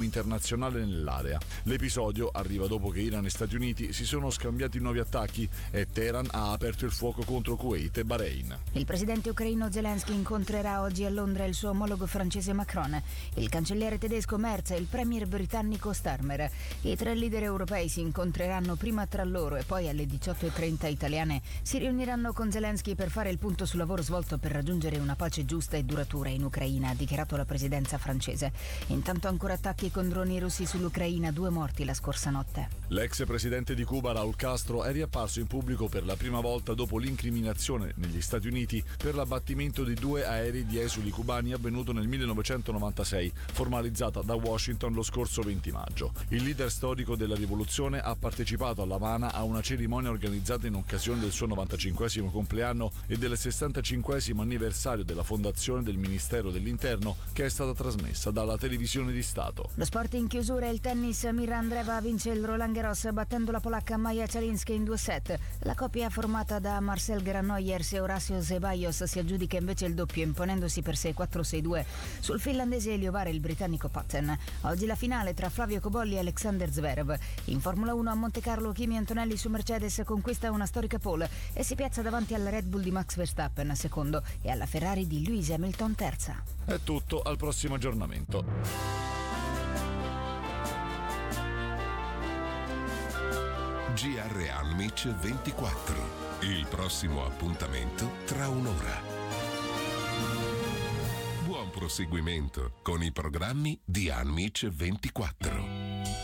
internazionale nell'area. L'episodio arriva dopo che Iran e Stati Uniti si sono scambiati nuovi attacchi e Teheran ha aperto il fuoco contro Kuwait e Bahrain. Il presidente ucraino Zelensky incontrerà oggi a Londra il suo omologo francese Macron, il cancelliere tedesco Merz e il premier britannico Starmer. I tre leader europei si incontreranno prima tra loro e poi alle 18:30 italiane si riuniranno con Zelensky per fare il punto sul lavoro svolto per raggiungere una pace giusta e duratura in Ucraina, ha dichiarato la presidenza francese. Intanto ancora attacchi con droni russi sull'Ucraina, 2 morti la scorsa notte. L'ex presidente di Cuba Raúl Castro è riapparso in pubblico per la prima volta dopo l'incriminazione negli Stati Uniti per l'abbattimento di 2 aerei di esuli cubani avvenuto nel 1996, formalizzata da Washington lo scorso 20 maggio. Il leader storico della rivoluzione ha partecipato a La Habana a una cerimonia organizzata in occasione del suo 95esimo compleanno e del 65esimo anniversario della fondazione del Ministero dell'Interno, che è stata trasmessa dalla televisione di Stato. Lo sport in chiusura e il tennis. Mirra Andreeva vince il Roland Garros battendo la polacca Maja Celinska in 2 set. La coppia formata da Marcel Granollers e Horacio Zeballos si aggiudica invece il doppio, imponendosi per 6-4, 6-2 sul finlandese Eliovare e il britannico Patten. Oggi la finale tra Flavio Cobolli e Alexander Zverev. In Formula 1 a Monte Carlo Kimi Antonelli su Mercedes conquista una storica pole e si piazza davanti alla Red Bull di Max Verstappen secondo e alla Ferrari di Lewis Hamilton terza. È tutto, al prossimo aggiornamento. GR Anmic 24. Il prossimo appuntamento tra un'ora. Buon proseguimento con i programmi di Anmic 24.